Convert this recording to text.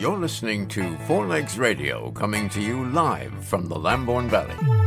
You're listening to Four Legs Radio, coming to you live from the Lambourne Valley.